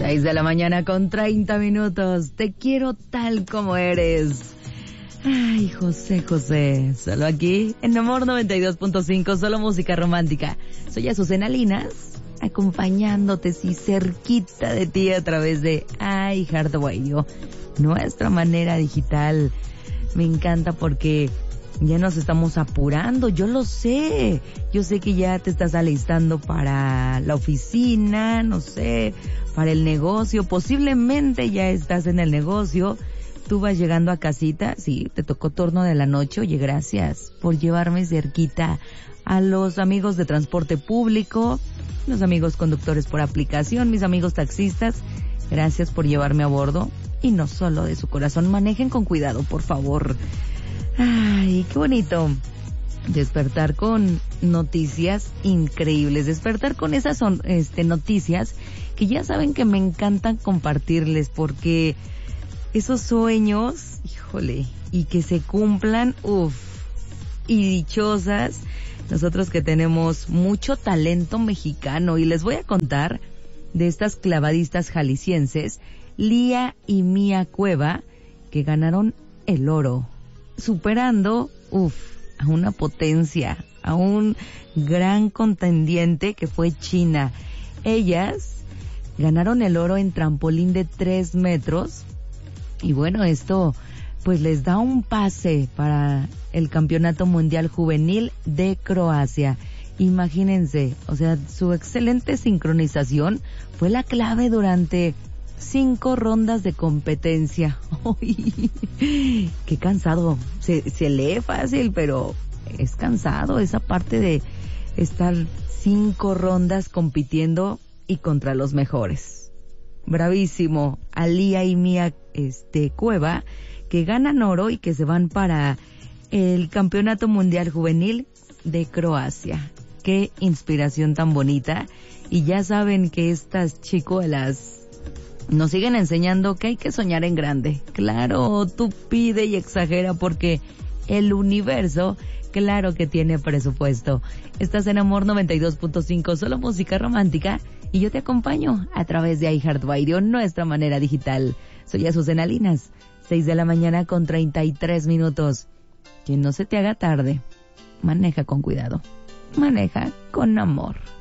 6 de la mañana con 30 minutos. Te quiero tal como eres. Ay, José José. Solo aquí, en Amor 92.5, solo música romántica. Soy Azucena Linas, acompañándote, sí, cerquita de ti a través de iHeartRadio, nuestra manera digital. Me encanta porque ya nos estamos apurando, yo lo sé. Yo sé que ya te estás alistando para la oficina, no sé, para el negocio. Posiblemente ya estás en el negocio. Tú vas llegando a casita, sí, te tocó turno de la noche. Oye, gracias por llevarme cerquita a los amigos de transporte público, los amigos conductores por aplicación, mis amigos taxistas. Gracias por llevarme a bordo. Y no solo de su corazón, manejen con cuidado, por favor. Ay, qué bonito despertar con noticias increíbles, despertar con esas noticias que ya saben que me encantan compartirles, porque esos sueños, híjole, y que se cumplan, y dichosas nosotros que tenemos mucho talento mexicano. Y les voy a contar de estas clavadistas jaliscienses, Lía y Mía Cueva, que ganaron el oro, superando, a una potencia, a un gran contendiente que fue China. Ellas ganaron el oro en trampolín de 3 metros. Y bueno, esto pues les da un pase para el Campeonato Mundial Juvenil de Croacia. Imagínense, o sea, su excelente sincronización fue la clave durante 5 rondas de competencia. ¡Uy! ¡Qué cansado! Se lee fácil, pero es cansado esa parte de estar 5 rondas compitiendo y contra los mejores. Bravísimo a Lía y Mía Cueva, que ganan oro y que se van para el Campeonato Mundial Juvenil de Croacia. Qué inspiración tan bonita. Y ya saben que estas chicuelas nos siguen enseñando que hay que soñar en grande. Claro, tú pide y exagera, porque el universo, claro que tiene presupuesto. Estás en Amor 92.5, solo música romántica, y yo te acompaño a través de iHeartRadio, nuestra manera digital. Soy Azucena Linas, 6 de la mañana con 33 minutos. Que no se te haga tarde. Maneja con cuidado. Maneja con amor.